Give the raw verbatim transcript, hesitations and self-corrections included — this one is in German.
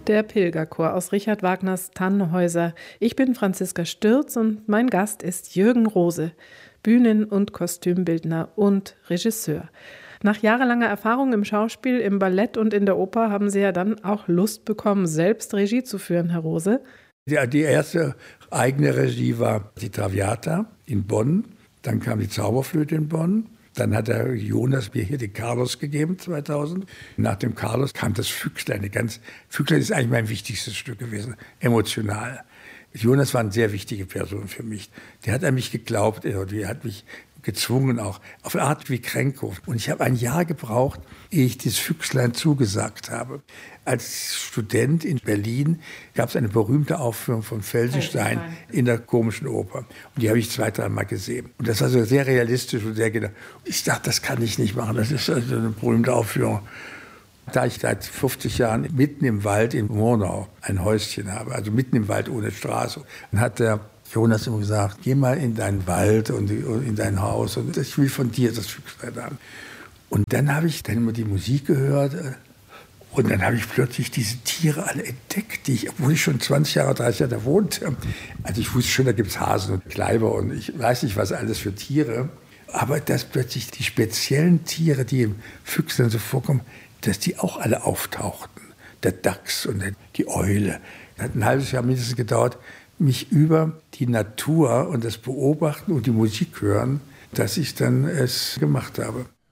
Der Pilgerchor aus Richard Wagners Tannhäuser. Ich bin Franziska Stürz und mein Gast ist Jürgen Rose, Bühnen- und Kostümbildner und Regisseur. Nach jahrelanger Erfahrung im Schauspiel, im Ballett und in der Oper haben Sie ja dann auch Lust bekommen, selbst Regie zu führen, Herr Rose. Ja, die erste eigene Regie war die Traviata in Bonn. Dann kam die Zauberflöte in Bonn. Dann hat der Jonas mir hier den Carlos gegeben, zweitausend. Nach dem Carlos kam das Füchslein. Eine ganz, Füchslein ist eigentlich mein wichtigstes Stück gewesen, emotional. Jonas war eine sehr wichtige Person für mich. Der hat an mich geglaubt, der hat mich gezwungen auch, auf eine Art wie Krenkow. Und ich habe ein Jahr gebraucht, ehe ich dieses Füchslein zugesagt habe. Als Student in Berlin gab es eine berühmte Aufführung von Felsenstein in der Komischen Oper. Und die habe ich zwei, dreimal gesehen. Und das war so sehr realistisch und sehr genau. Ich dachte, das kann ich nicht machen, das ist also eine berühmte Aufführung. Da ich seit fünfzig Jahren mitten im Wald in Murnau ein Häuschen habe, also mitten im Wald ohne Straße, dann hat der Jonas immer gesagt, geh mal in deinen Wald und in dein Haus und ich will von dir das Füchslein haben. Und dann habe ich dann immer die Musik gehört und dann habe ich plötzlich diese Tiere alle entdeckt, die ich, obwohl ich schon zwanzig Jahre, dreißig Jahre da wohnte. Also ich wusste schon, da gibt es Hasen und Kleiber und ich weiß nicht, was alles für Tiere. Aber dass plötzlich die speziellen Tiere, die im Füchslein so vorkommen, dass die auch alle auftauchten. Der Dachs und die Eule. Das hat ein halbes Jahr mindestens gedauert, mich über die Natur und das Beobachten und die Musik hören, dass ich dann es gemacht habe.